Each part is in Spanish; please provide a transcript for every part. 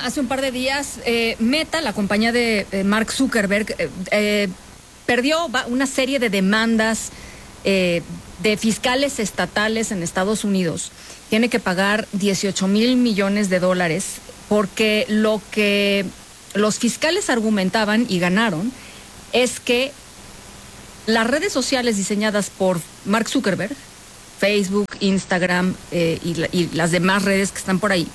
hace un par de días, Meta, la compañía de Mark Zuckerberg, perdió una serie de demandas de fiscales estatales en Estados Unidos. Tiene que pagar $18 mil millones porque lo que los fiscales argumentaban y ganaron es que las redes sociales diseñadas por Mark Zuckerberg, Facebook, Instagram y las demás redes que están por ahí,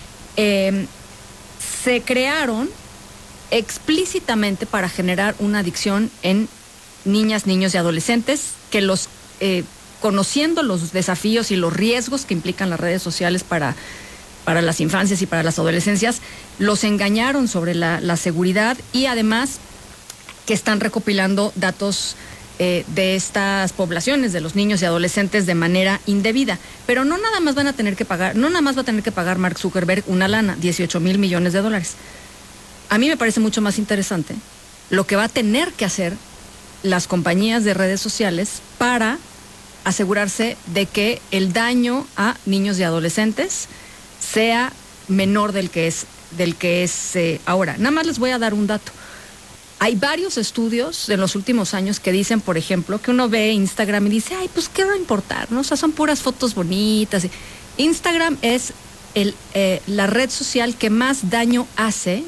se crearon explícitamente para generar una adicción en niñas, niños y adolescentes que conociendo los desafíos y los riesgos que implican las redes sociales para las infancias y para las adolescencias, los engañaron sobre la seguridad y además que están recopilando datos de estas poblaciones, de los niños y adolescentes de manera indebida. Pero no nada más van a tener que pagar, no nada más va a tener que pagar Mark Zuckerberg una lana, $18 mil millones. A mí me parece mucho más interesante lo que va a tener que hacer las compañías de redes sociales para asegurarse de que el daño a niños y adolescentes sea menor del que es ahora. Nada más les voy a dar un dato. Hay varios estudios en los últimos años que dicen, por ejemplo, que uno ve Instagram y dice, ay, pues qué va a importar, ¿no? O sea, son puras fotos bonitas. Instagram es la red social que más daño hace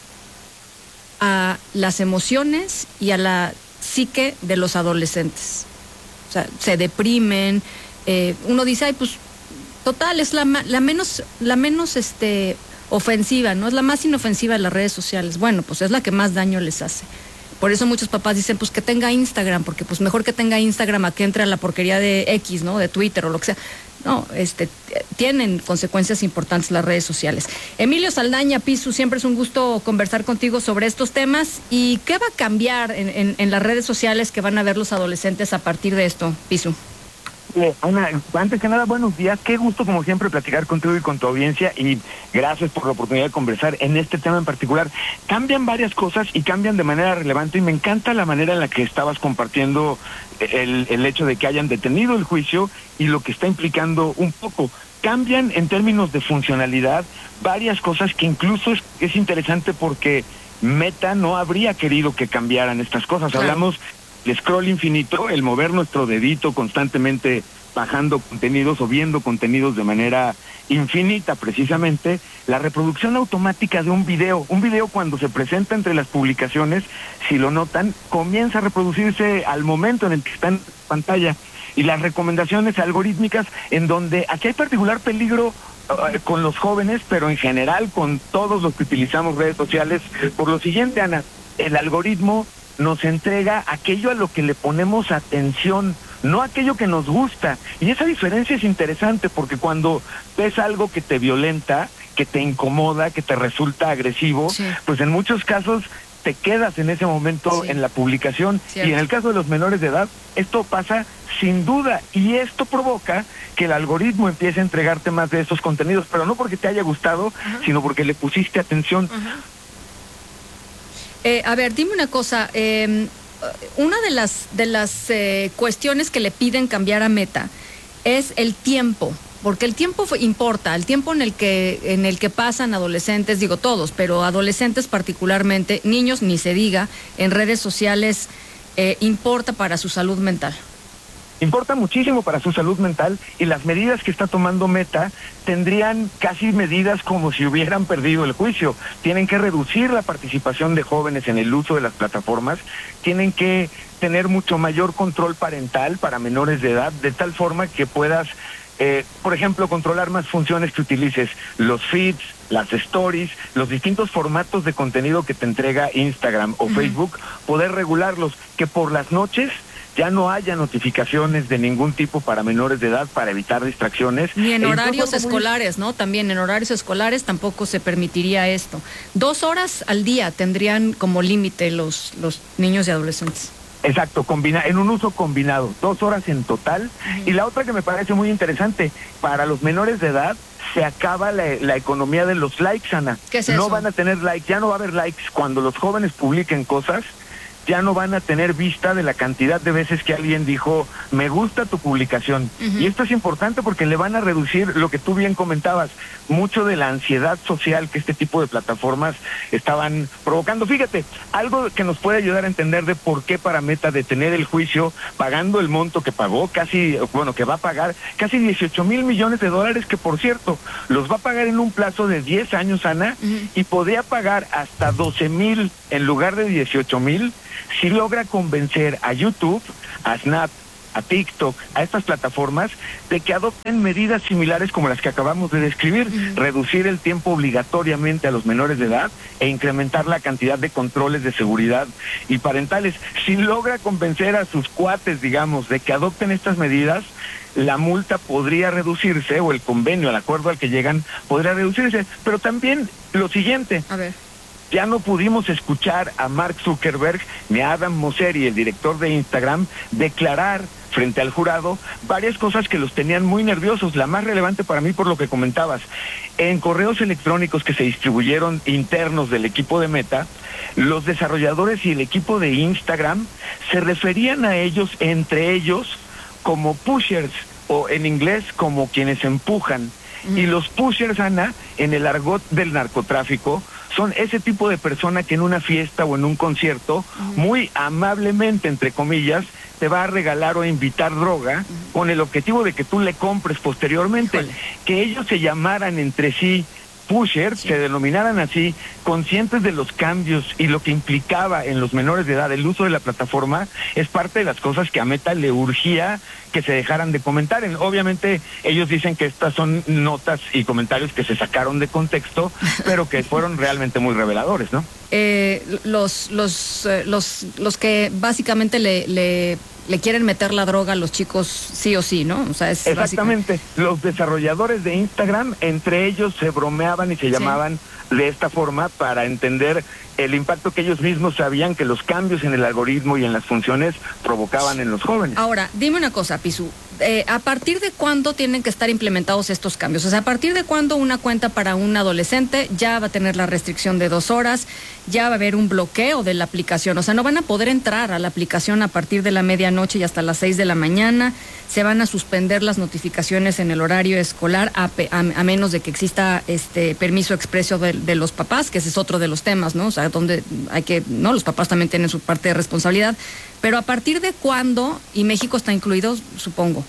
a las emociones y a la psique de los adolescentes. O sea, se deprimen. Uno dice, ay, pues total, es la menos ofensiva, ¿no? Es la más inofensiva de las redes sociales. Bueno, pues es la que más daño les hace. Por eso muchos papás dicen, pues que tenga Instagram, porque pues mejor que tenga Instagram a que entre a la porquería de X, ¿no? De Twitter o lo que sea. No, tienen consecuencias importantes las redes sociales. Emilio Saldaña, Pisu, siempre es un gusto conversar contigo sobre estos temas. ¿Y qué va a cambiar en las redes sociales que van a ver los adolescentes a partir de esto, Pisu? Ana, antes que nada, buenos días. Qué gusto, como siempre, platicar contigo y con tu audiencia, y gracias por la oportunidad de conversar en este tema en particular. Cambian varias cosas y cambian de manera relevante, y me encanta la manera en la que estabas compartiendo el hecho de que hayan detenido el juicio y lo que está implicando un poco. Cambian en términos de funcionalidad varias cosas que incluso es interesante porque Meta no habría querido que cambiaran estas cosas. Claro. Hablamos el scroll infinito, el mover nuestro dedito constantemente bajando contenidos o viendo contenidos de manera infinita, precisamente, la reproducción automática de un video cuando se presenta entre las publicaciones, si lo notan, comienza a reproducirse al momento en el que está en pantalla, y las recomendaciones algorítmicas, en donde aquí hay particular peligro con los jóvenes, pero en general con todos los que utilizamos redes sociales, por lo siguiente, Ana, el algoritmo nos entrega aquello a lo que le ponemos atención, no aquello que nos gusta. Y esa diferencia es interesante porque cuando ves algo que te violenta, que te incomoda, que te resulta agresivo, sí, pues en muchos casos te quedas en ese momento, sí, en la publicación. Cierto. Y en el caso de los menores de edad, esto pasa sin duda, y esto provoca que el algoritmo empiece a entregarte más de estos contenidos, pero no porque te haya gustado, sino porque le pusiste atención. A ver, dime una cosa, una de las cuestiones que le piden cambiar a Meta es el tiempo, porque el tiempo importa, el tiempo en el que pasan adolescentes, digo todos, pero adolescentes particularmente, niños ni se diga, en redes sociales, importa para su salud mental. Importa muchísimo para su salud mental, y las medidas que está tomando Meta tendrían casi medidas como si hubieran perdido el juicio. Tienen que reducir la participación de jóvenes en el uso de las plataformas, tienen que tener mucho mayor control parental para menores de edad, de tal forma que puedas, por ejemplo, controlar más funciones que utilices, los feeds, las stories, los distintos formatos de contenido que te entrega Instagram o Facebook, poder regularlos, que por las noches ya no haya notificaciones de ningún tipo para menores de edad, para evitar distracciones. Ni en horarios escolares, ¿no? También en horarios escolares tampoco se permitiría esto. 2 horas al día tendrían como límite los niños y adolescentes. Exacto, en un uso combinado, 2 horas en total. Y la otra que me parece muy interesante, para los menores de edad se acaba la economía de los likes, Ana. ¿Qué es eso? No van a tener likes, ya no va a haber likes cuando los jóvenes publiquen cosas. ya no van a tener vista de la cantidad de veces que alguien dijo, me gusta tu publicación. Y esto es importante porque le van a reducir lo que tú bien comentabas, mucho de la ansiedad social que este tipo de plataformas estaban provocando. Fíjate, algo que nos puede ayudar a entender de por qué para Meta detener el juicio, pagando el monto que pagó, que va a pagar casi 18 mil millones de dólares, que por cierto, los va a pagar en un plazo de 10 años, Ana, y podría pagar hasta 12 mil en lugar de 18 mil, si logra convencer a YouTube, a Snap, a TikTok, a estas plataformas, de que adopten medidas similares como las que acabamos de describir, reducir el tiempo obligatoriamente a los menores de edad e incrementar la cantidad de controles de seguridad y parentales. Si logra convencer a sus cuates, digamos, de que adopten estas medidas, la multa podría reducirse, o el convenio, el acuerdo al que llegan, podría reducirse. Pero también lo siguiente. A ver. Ya no pudimos escuchar a Mark Zuckerberg ni a Adam Mosseri, el director de Instagram, declarar frente al jurado varias cosas que los tenían muy nerviosos. La más relevante para mí, por lo que comentabas, en correos electrónicos que se distribuyeron internos del equipo de Meta, los desarrolladores y el equipo de Instagram se referían a ellos, entre ellos, como pushers, o en inglés como quienes empujan. Y los pushers, Ana, en el argot del narcotráfico, son ese tipo de persona que en una fiesta o en un concierto, muy amablemente, entre comillas, te va a regalar o invitar droga con el objetivo de que tú le compres posteriormente. Híjole. Que ellos se llamaran entre sí pushers, se denominaran así, conscientes de los cambios y lo que implicaba en los menores de edad el uso de la plataforma, es parte de las cosas que a Meta le urgía que se dejaran de comentar. Obviamente ellos dicen que estas son notas y comentarios que se sacaron de contexto, pero que fueron realmente muy reveladores, ¿no? Los que básicamente le quieren meter la droga a los chicos sí o sí, ¿no? O sea, es exactamente. Los desarrolladores de Instagram, entre ellos se bromeaban y se llamaban de esta forma para entender el impacto que ellos mismos sabían que los cambios en el algoritmo y en las funciones provocaban en los jóvenes. Ahora, dime una cosa, Pisu. ¿A partir de cuándo tienen que estar implementados estos cambios? O sea, ¿a partir de cuándo una cuenta para un adolescente ya va a tener la restricción de 2 horas, ya va a haber un bloqueo de la aplicación? O sea, no van a poder entrar a la aplicación a partir de la medianoche y hasta las 6 de la mañana, se van a suspender las notificaciones en el horario escolar a menos de que exista permiso expreso de los papás, que ese es otro de los temas, ¿no? O sea, donde los papás también tienen su parte de responsabilidad. Pero ¿a partir de cuándo? Y México está incluido, supongo.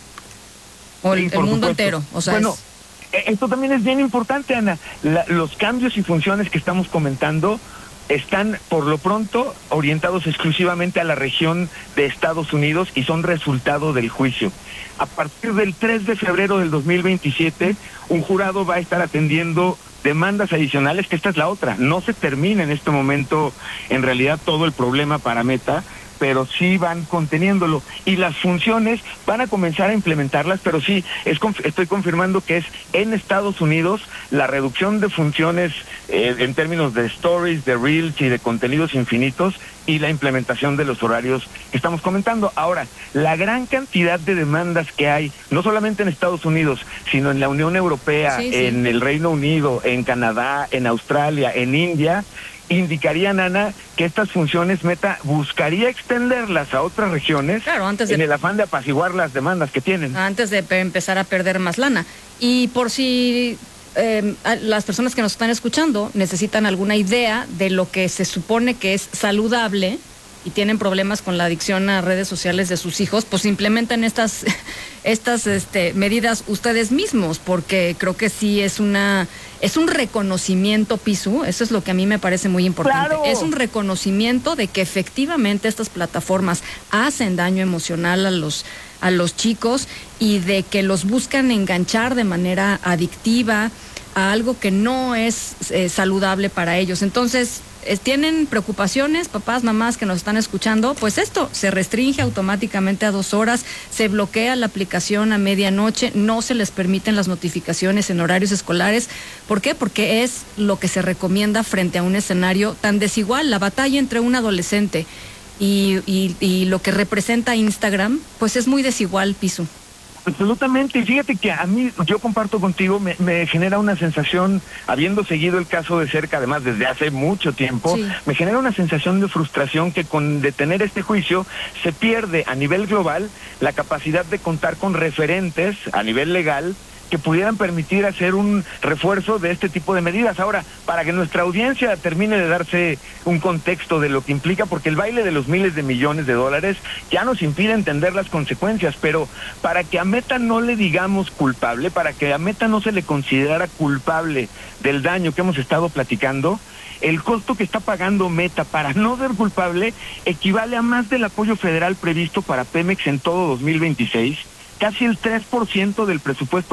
O el mundo supuesto. entero. O sea, bueno, esto también es bien importante, Ana. Los cambios y funciones que estamos comentando están, por lo pronto, orientados exclusivamente a la región de Estados Unidos y son resultado del juicio. A partir del 3 de febrero del 2027, un jurado va a estar atendiendo demandas adicionales, que esta es la otra. No se termina en este momento, en realidad, todo el problema para Meta, pero sí van conteniéndolo. Y las funciones van a comenzar a implementarlas, pero sí, estoy confirmando que es en Estados Unidos la reducción de funciones en términos de stories, de reels y de contenidos infinitos, y la implementación de los horarios que estamos comentando. Ahora, la gran cantidad de demandas que hay, no solamente en Estados Unidos, sino en la Unión Europea, en el Reino Unido, en Canadá, en Australia, en India, indicarían, Ana, que estas funciones Meta buscaría extenderlas a otras regiones, claro, en el afán de apaciguar las demandas que tienen. Antes de empezar a perder más lana. Y por si las personas que nos están escuchando necesitan alguna idea de lo que se supone que es saludable y tienen problemas con la adicción a redes sociales de sus hijos, pues implementen estas medidas ustedes mismos, porque creo que sí es un reconocimiento, Pisu, eso es lo que a mí me parece muy importante. Claro. Es un reconocimiento de que efectivamente estas plataformas hacen daño emocional a los chicos y de que los buscan enganchar de manera adictiva a algo que no es saludable para ellos. Entonces, ¿tienen preocupaciones, papás, mamás que nos están escuchando? Pues esto, se restringe automáticamente a 2 horas, se bloquea la aplicación a medianoche, no se les permiten las notificaciones en horarios escolares. ¿Por qué? Porque es lo que se recomienda frente a un escenario tan desigual. La batalla entre un adolescente y lo que representa Instagram, pues es muy desigual, Pisu. Absolutamente, y fíjate que a mí, yo comparto contigo, me genera una sensación, habiendo seguido el caso de cerca, además desde hace mucho tiempo, Sí. me genera una sensación de frustración que con detener este juicio se pierde a nivel global la capacidad de contar con referentes a nivel legal que pudieran permitir hacer un refuerzo de este tipo de medidas. Ahora, para que nuestra audiencia termine de darse un contexto de lo que implica, porque el baile de los miles de millones de dólares ya nos impide entender las consecuencias, pero para que a Meta no le digamos culpable, para que a Meta no se le considerara culpable del daño que hemos estado platicando, el costo que está pagando Meta para no ser culpable equivale a más del apoyo federal previsto para Pemex en todo 2026, casi el 3% del presupuesto